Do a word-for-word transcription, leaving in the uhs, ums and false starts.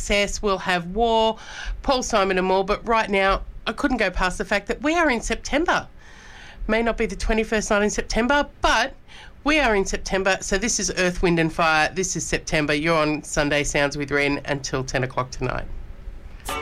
Excess, we'll have War, Paul Simon and more. But right now, I couldn't go past the fact that we are in September. May not be the twenty-first night in September, but we are in September. So this is Earth, Wind and Fire. This is September. You're on Sunday Sounds with Ren until ten o'clock tonight.